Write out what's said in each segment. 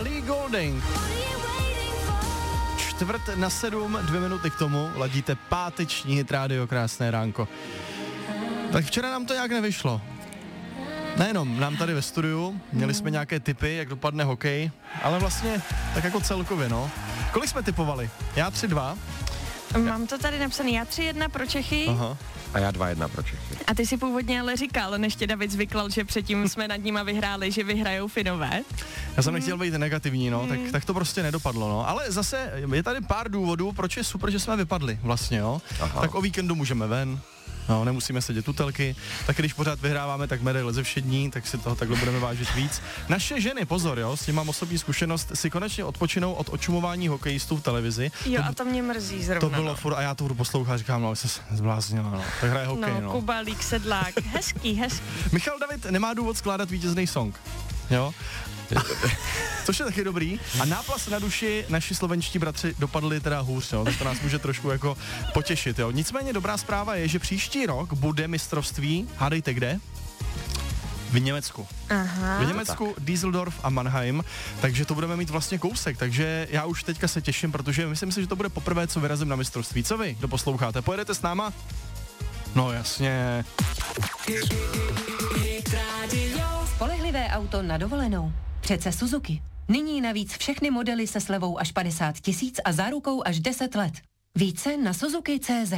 Ellie Goulding. 6:45, 2 minuty k tomu, ladíte páteční Hit Radio, krásné ránko. Tak včera nám to nějak nevyšlo. Nejenom nám tady ve studiu, měli jsme nějaké tipy, jak dopadne hokej, ale vlastně tak jako celkově, no. Kolik jsme tipovali? Já 3-2. Mám to tady napsané, já 3-1 pro Čechy. Aha. A já 2-1 pro Čechy. A ty si původně ale říkal, než tě David zvyklal, že předtím jsme nad nima vyhráli, že vyhrajou Finové. Já jsem nechtěl být negativní, no, tak to prostě nedopadlo, no. Ale zase je tady pár důvodů, proč je super, že jsme vypadli vlastně, jo. Aha. Tak o víkendu můžeme ven. No, nemusíme sedět u telky, tak když pořád vyhráváme, tak medaile ze všední, tak si toho takhle budeme vážit víc. Naše ženy, pozor, jo, s tím mám osobní zkušenost, si konečně odpočinou od očumování hokejistů v televizi. Jo, a to mě mrzí zrovna. To bylo furt, a já to budu poslouchat, říkám, no, se zbláznila, no. Tak hraje hokej, no. Kubalík, Sedlák, hezký. Michal David nemá důvod skládat vítězný song, jo. Což je taky dobrý. A náplas na duši naši slovenští bratři dopadli teda hůř, jo. To nás může trošku jako potěšit, jo. Nicméně dobrá zpráva je, že příští rok bude mistrovství, hádejte kde? V Německu. Aha. V Německu Düsseldorf a Mannheim, takže to budeme mít vlastně kousek, takže já už teďka se těším, protože myslím si, že to bude poprvé, co vyrazím na mistrovství. Co vy, kdo posloucháte? Pojedete s náma? No jasně. Spolehlivé auto na dovolenou. Přece Suzuki. Nyní navíc všechny modely se slevou až 50 000 a zárukou až 10 let. Více na Suzuki.cz.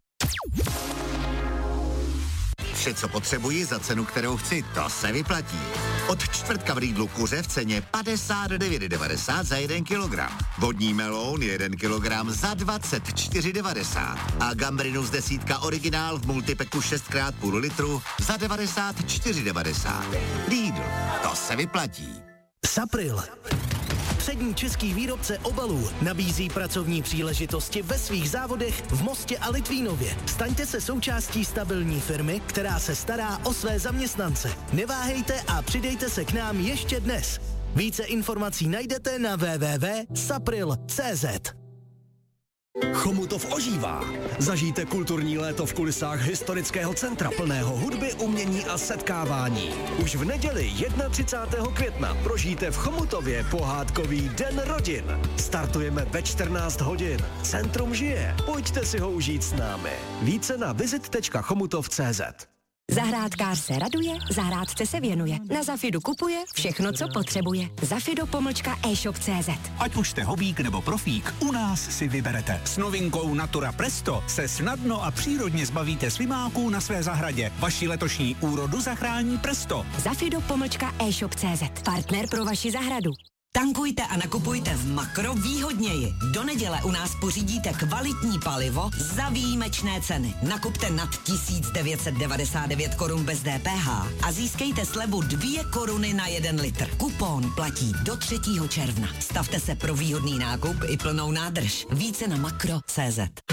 Vše, co potřebuji za cenu, kterou chci, to se vyplatí. Od čtvrtka v Lidlu kuře v ceně 59,90 za 1 kilogram. Vodní meloun 1 kilogram za 24,90. A gambrinus 10 originál v multipeku 6x půl litru za 94,90. Lidl, to se vyplatí. Sapril. Přední český výrobce obalů nabízí pracovní příležitosti ve svých závodech v Mostě a Litvínově. Staňte se součástí stabilní firmy, která se stará o své zaměstnance. Neváhejte a přidejte se k nám ještě dnes. Více informací najdete na www.sapril.cz. Chomutov ožívá. Zažijte kulturní léto v kulisách historického centra plného hudby, umění a setkávání. Už v neděli 31. května prožijte v Chomutově pohádkový Den rodin. Startujeme ve 14 hodin. Centrum žije. Pojďte si ho užít s námi. Více na visit.chomutov.cz. Zahrádkář se raduje, zahrádce se věnuje. Na Zafidu kupuje všechno, co potřebuje. Zafido.e-shop.cz. Ať už jste hobík nebo profík, u nás si vyberete. S novinkou Natura Presto se snadno a přírodně zbavíte slimáků na své zahradě. Vaši letošní úrodu zachrání Presto. Zafido.e-shop.cz. Partner pro vaši zahradu. Tankujte a nakupujte v Makro výhodněji. Do neděle u nás pořídíte kvalitní palivo za výjimečné ceny. Nakupte nad 1999 korun bez DPH a získejte slevu 2 koruny na 1 litr. Kupon platí do 3. června. Stavte se pro výhodný nákup i plnou nádrž. Více na Makro.cz.